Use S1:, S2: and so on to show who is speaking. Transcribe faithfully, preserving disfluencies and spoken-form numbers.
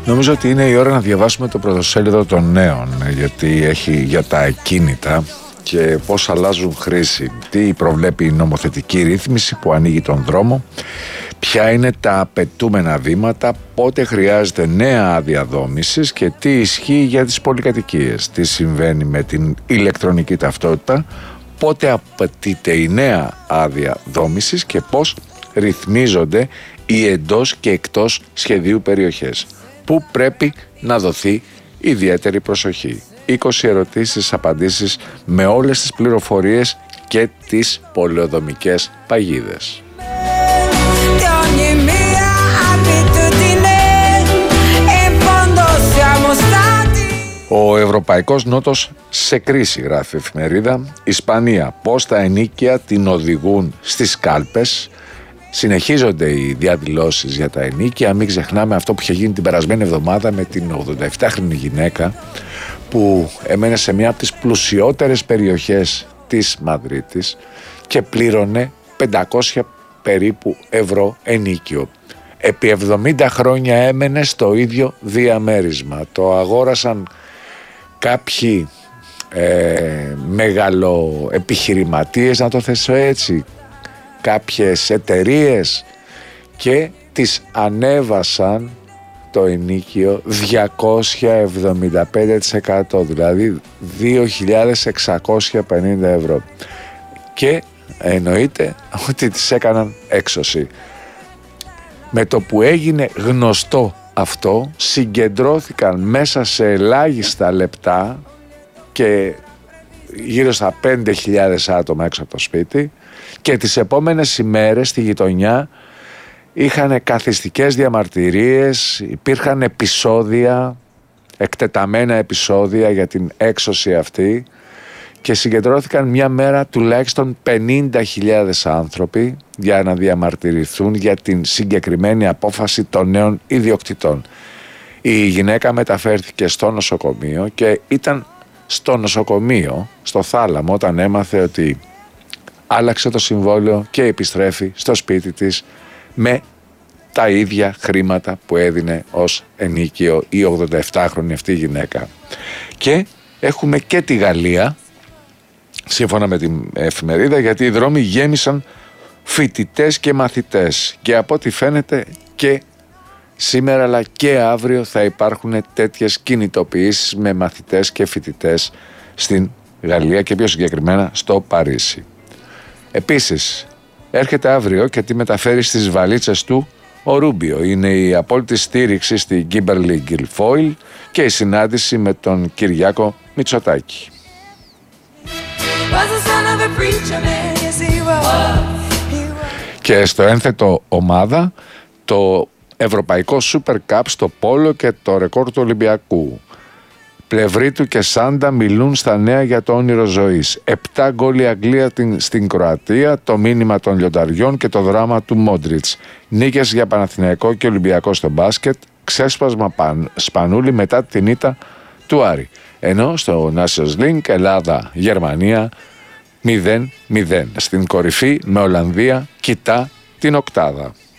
S1: Νομίζω ότι είναι η ώρα να διαβάσουμε το πρωτοσέλιδο των νέων, γιατί έχει για τα ακίνητα και πώς αλλάζουν χρήση, τι προβλέπει η νομοθετική ρύθμιση που ανοίγει τον δρόμο, ποια είναι τα απαιτούμενα βήματα, πότε χρειάζεται νέα άδεια δόμησης και τι ισχύει για τις πολυκατοικίες, τι συμβαίνει με την ηλεκτρονική ταυτότητα, πότε απαιτείται η νέα άδεια δόμησης και πώς ρυθμίζονται οι εντός και εκτός σχεδίου περιοχές, που πρέπει να δοθεί ιδιαίτερη προσοχή. είκοσι ερωτήσεις, απαντήσεις με όλες τις πληροφορίες και τις πολεοδομικές παγίδες. Ο Ευρωπαϊκός Νότος σε κρίση, γράφει η εφημερίδα. Ισπανία, πώς τα ενοίκια την οδηγούν στις κάλπες. Συνεχίζονται οι διαδηλώσεις για τα ενοίκια. Μην ξεχνάμε αυτό που είχε γίνει την περασμένη εβδομάδα με την ογδονταεπτάχρονη γυναίκα που έμενε σε μια από τις πλουσιότερες περιοχές της Μαδρίτης και πλήρωνε πεντακόσια περίπου ευρώ ενοίκιο. Επί εβδομήντα χρόνια έμενε στο ίδιο διαμέρισμα. Το αγόρασαν κάποιοι ε, μεγαλοεπιχειρηματίες, να το θέσω έτσι, κάποιες εταιρείες, και τις ανέβασαν το ενοίκιο διακόσια εβδομήντα πέντε τοις εκατό, δηλαδή δύο χιλιάδες εξακόσια πενήντα ευρώ, και εννοείται ότι τις έκαναν έξωση. Με το που έγινε γνωστό αυτό, συγκεντρώθηκαν μέσα σε ελάχιστα λεπτά και γύρω στα πέντε χιλιάδες άτομα έξω από το σπίτι, και τις επόμενες ημέρες στη γειτονιά είχαν καθιστικές διαμαρτυρίες, υπήρχαν επεισόδια, εκτεταμένα επεισόδια για την έξωση αυτή, και συγκεντρώθηκαν μια μέρα τουλάχιστον πενήντα χιλιάδες άνθρωποι για να διαμαρτυρηθούν για την συγκεκριμένη απόφαση των νέων ιδιοκτητών. Η γυναίκα μεταφέρθηκε στο νοσοκομείο και ήταν στο νοσοκομείο, στο θάλαμο, όταν έμαθε ότι άλλαξε το συμβόλαιο και επιστρέφει στο σπίτι της με τα ίδια χρήματα που έδινε ως ενοίκιο η ογδονταεπτάχρονη αυτή γυναίκα. Και έχουμε και τη Γαλλία, σύμφωνα με την εφημερίδα, γιατί οι δρόμοι γέμισαν φοιτητές και μαθητές, και από ό,τι φαίνεται και σήμερα αλλά και αύριο θα υπάρχουν τέτοιες κινητοποιήσεις με μαθητές και φοιτητές στην Γαλλία και πιο συγκεκριμένα στο Παρίσι. Επίσης έρχεται αύριο και τη μεταφέρει στις βαλίτσες του ο Ρούμπιο. Είναι η απόλυτη στήριξη στην Κίμπερλι Γκιλφόιλ και η συνάντηση με τον Κυριάκο Μητσοτάκη. Και στο ένθετο ομάδα το Ευρωπαϊκό Super Cup στο πόλο και το ρεκόρ του Ολυμπιακού. Πλευρίτου και Σάντα μιλούν στα νέα για το όνειρο ζωής. Επτά γκολ η Αγγλία στην Κροατία, το μήνυμα των λιονταριών και το δράμα του Μόντριτς. Νίκες για Παναθηναϊκό και Ολυμπιακό στο μπάσκετ. Ξέσπασμα παν, Σπανούλη μετά την ήττα του Άρη. Ενώ στο Nations League Ελλάδα-Γερμανία μηδέν μηδέν. Στην κορυφή με Ολλανδία κοιτά την οκτάδα.